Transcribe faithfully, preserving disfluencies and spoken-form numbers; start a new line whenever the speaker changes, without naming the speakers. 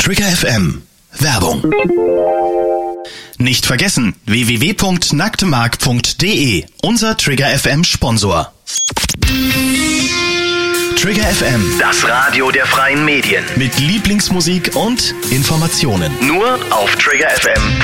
Trigger F M. Werbung. Nicht vergessen, w w w punkt nacktemark punkt d e, unser Trigger F M Sponsor. Trigger F M,
Das Radio der freien Medien.
mit Lieblingsmusik und Informationen.
Nur auf trigger f m punkt d e.